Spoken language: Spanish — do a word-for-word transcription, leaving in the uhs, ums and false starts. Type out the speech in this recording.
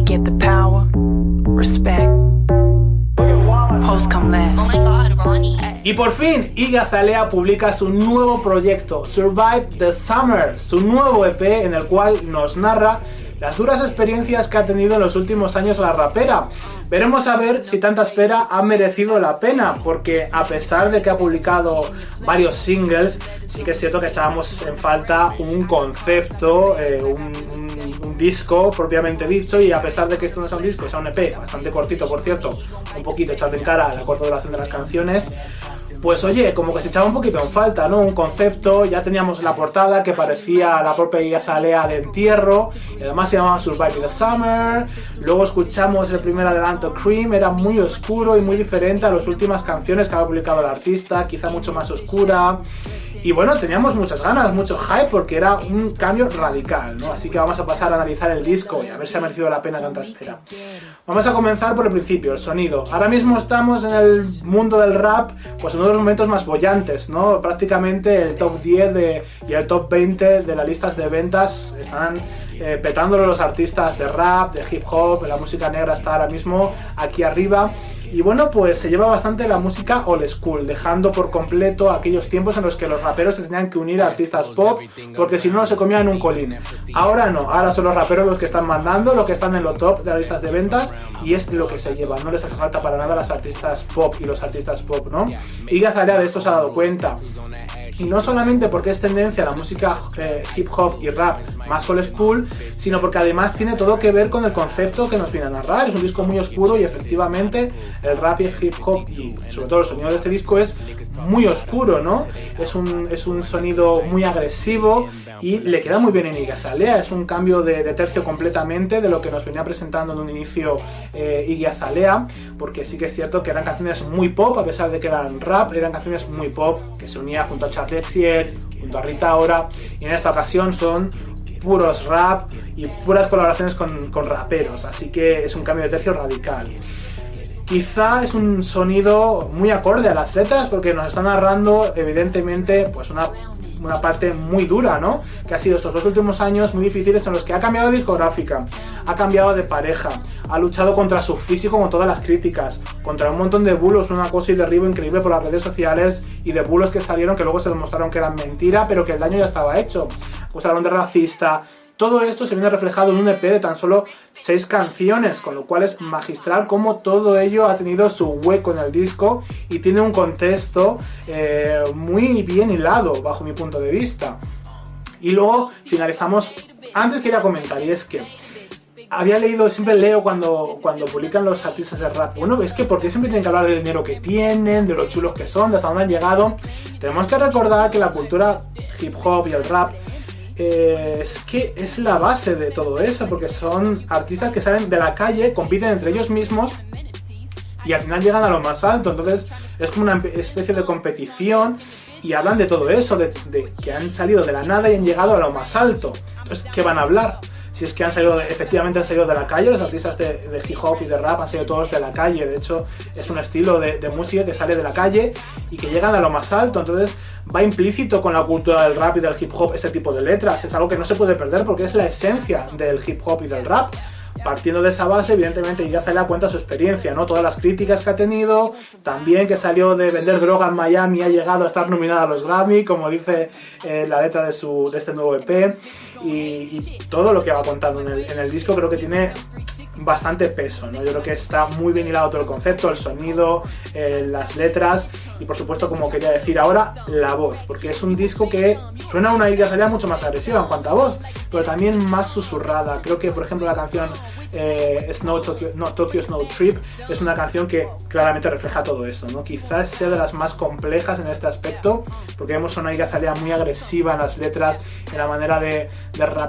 get the power, respect. Post come last. Oh my god, Ronnie. Y por fin, Iggy Azalea publica su nuevo proyecto, Survive the Summer, su nuevo E P en el cual nos narra las duras experiencias que ha tenido en los últimos años la rapera. Veremos a ver si tanta espera ha merecido la pena, porque a pesar de que ha publicado varios singles, sí que es cierto que estábamos en falta un concepto, eh, un, un, un disco propiamente dicho, y a pesar de que esto no sea un disco, sea un E P, bastante cortito por cierto, un poquito echando en cara a la corta duración de las canciones, pues oye, como que se echaba un poquito en falta, ¿no? Un concepto, ya teníamos la portada que parecía la propia Iggy Azalea de entierro, y además se llamaba Survive the Summer. Luego escuchamos el primer adelanto, Cream, era muy oscuro y muy diferente a las últimas canciones que había publicado el artista, quizá mucho más oscura. Y bueno, teníamos muchas ganas, mucho hype, porque era un cambio radical, ¿no? Así que vamos a pasar a analizar el disco y a ver si ha merecido la pena tanta espera. Vamos a comenzar por el principio, el sonido. Ahora mismo estamos en el mundo del rap, pues en uno de los momentos más bollantes, ¿no? Prácticamente el top diez de, y el top veinte de las listas de ventas están eh, petándolo los artistas de rap, de hip hop, la música negra está ahora mismo aquí arriba. Y bueno, pues se lleva bastante la música old school, dejando por completo aquellos tiempos en los que los raperos se tenían que unir a artistas pop, porque si no, no se comían un coline. Ahora no, ahora son los raperos los que están mandando, los que están en lo top de las listas de ventas, y es lo que se lleva, no les hace falta para nada a las artistas pop y los artistas pop, ¿no? Iggy Azalea de esto se ha dado cuenta. Y no solamente porque es tendencia a la música eh, hip hop y rap más old school, sino porque además tiene todo que ver con el concepto que nos viene a narrar. Es un disco muy oscuro y efectivamente el rap y el hip hop y sobre todo el sonido de este disco es muy oscuro, ¿no? Es un, es un sonido muy agresivo y le queda muy bien en Iggy Azalea. Es un cambio de, de tercio completamente de lo que nos venía presentando en un inicio eh, Iggy Azalea, porque sí que es cierto que eran canciones muy pop, a pesar de que eran rap, eran canciones muy pop que se unía junto a Charli X C X, junto a Rita Ora, y en esta ocasión son puros rap y puras colaboraciones con, con raperos, así que es un cambio de tercio radical. Quizá es un sonido muy acorde a las letras, porque nos está narrando evidentemente pues una, una parte muy dura, ¿no? Que ha sido estos dos últimos años muy difíciles en los que ha cambiado de discográfica, ha cambiado de pareja, ha luchado contra su físico con todas las críticas, contra un montón de bulos, una cosa y derribo increíble por las redes sociales y de bulos que salieron que luego se demostraron que eran mentira, pero que el daño ya estaba hecho. Acusaron de racista. Todo esto se viene reflejado en un E P de tan solo seis canciones, con lo cual es magistral cómo todo ello ha tenido su hueco en el disco y tiene un contexto eh, muy bien hilado bajo mi punto de vista. Y luego finalizamos, antes quería comentar, y es que había leído, siempre leo cuando, cuando publican los artistas de rap, bueno, es que porque siempre tienen que hablar del dinero que tienen, de lo chulos que son, de hasta dónde han llegado. Tenemos que recordar que la cultura hip hop y el rap Eh, es que es la base de todo eso, porque son artistas que salen de la calle, compiten entre ellos mismos y al final llegan a lo más alto. Entonces es como una especie de competición y hablan de todo eso, de, de que han salido de la nada y han llegado a lo más alto. Entonces, ¿qué van a hablar? Si es que han salido, efectivamente han salido de la calle, los artistas de, de hip hop y de rap han salido todos de la calle. De hecho, es un estilo de, de música que sale de la calle y que llegan a lo más alto. Entonces, va implícito con la cultura del rap y del hip hop este tipo de letras. Es algo que no se puede perder porque es la esencia del hip hop y del rap. Partiendo de esa base, evidentemente, Iggy Azalea cuenta su experiencia, ¿no? Todas las críticas que ha tenido, también que salió de vender droga en Miami y ha llegado a estar nominada a los Grammy, como dice eh, la letra de, su, de este nuevo E P, y, y todo lo que va contando en el, en el disco creo que tiene bastante peso, ¿no? Yo creo que está muy bien hilado todo el concepto, el sonido, eh, las letras y por supuesto, como quería decir ahora, la voz, porque es un disco que suena a una Iggy Azalea mucho más agresiva en cuanto a voz, pero también más susurrada. Creo que por ejemplo la canción eh, Snow Tokyo, no, Tokyo Snow Trip es una canción que claramente refleja todo esto, ¿no? Quizás sea de las más complejas en este aspecto, porque vemos a una Iggy Azalea muy agresiva en las letras, en la manera de, de rap